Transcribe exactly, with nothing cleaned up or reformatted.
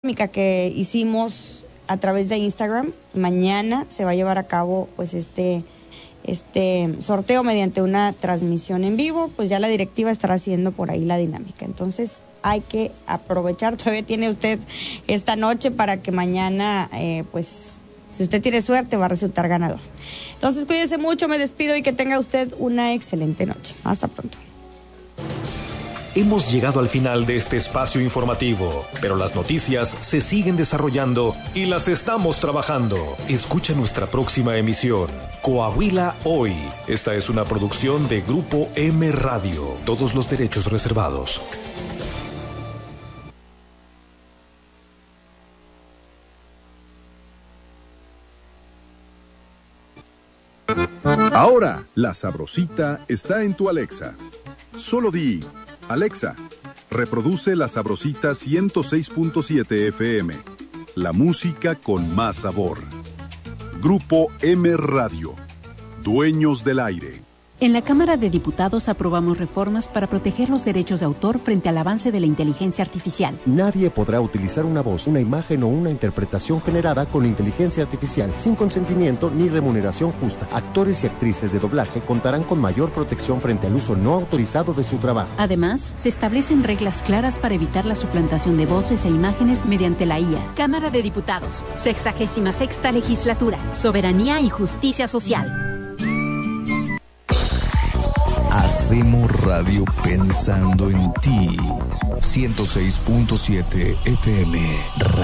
que hicimos a través de Instagram. Mañana se va a llevar a cabo pues este este sorteo mediante una transmisión en vivo. Pues ya la directiva estará haciendo por ahí la dinámica, entonces hay que aprovechar. Todavía tiene usted esta noche para que mañana eh, pues si usted tiene suerte va a resultar ganador. Entonces cuídese mucho, me despido y que tenga usted una excelente noche. Hasta pronto. Hemos llegado al final de este espacio informativo, pero las noticias se siguen desarrollando y las estamos trabajando. Escucha nuestra próxima emisión, Coahuila Hoy. Esta es una producción de Grupo M Radio. Todos los derechos reservados. Ahora, La Sabrosita está en tu Alexa. Solo di: Alexa, reproduce La Sabrosita ciento seis punto siete F M. La música con más sabor. Grupo M Radio. Dueños del aire. En la Cámara de Diputados aprobamos reformas para proteger los derechos de autor frente al avance de la inteligencia artificial. Nadie podrá utilizar una voz, una imagen o una interpretación generada con inteligencia artificial sin consentimiento ni remuneración justa. Actores y actrices de doblaje contarán con mayor protección frente al uso no autorizado de su trabajo. Además, se establecen reglas claras para evitar la suplantación de voces e imágenes mediante la I A. Cámara de Diputados, sexagésima sexta legislatura, soberanía y justicia social. Hacemos radio pensando en ti. ciento seis punto siete F M.